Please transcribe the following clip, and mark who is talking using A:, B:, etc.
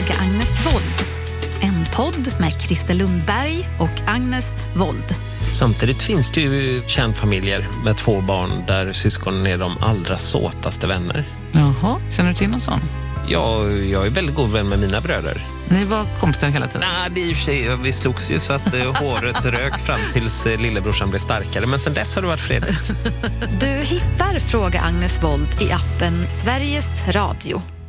A: Fråga Agnes Wold. En podd med Christer Lundberg och Agnes Wold.
B: Samtidigt finns det ju kärnfamiljer med 2 barn där syskonen är de allra såtaste vänner.
C: Jaha, känner du till någon sån?
B: Ja, jag är väldigt god vän med mina bröder.
C: Ni var kompisar hela tiden?
B: Nej, det är i och för sig, vi slogs ju så att håret rök fram tills lillebrorsan blev starkare. Men sen dess har det varit fredligt.
A: Du hittar Fråga Agnes Wold i appen Sveriges Radio.